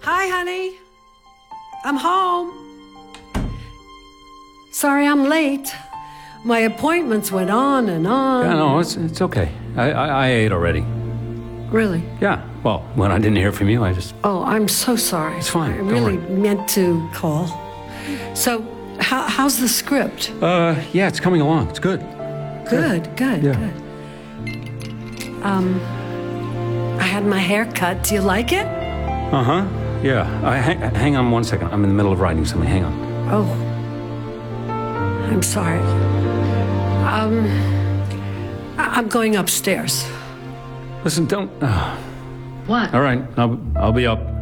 Hi, honey. I'm home. Sorry I'm late. My appointments went on and on. Yeah, no, it's okay. I ate already. Really? Yeah, well, when I didn't hear from you, I just... Oh, I'm so sorry. It's fine, I don't really worry. meant to call. So, how's the script? Yeah, it's coming along. It's good. Good. Yeah. I had my hair cut. Do you like it? Uh-huh. Yeah. Hang on one second. I'm in the middle of writing something. Hang on. Oh. I'm sorry. I'm going upstairs. Listen, don't... What? All right, I'll be up.